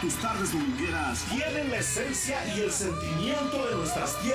tus tardes domingueras tienen la esencia y el sentimiento de nuestras tierras.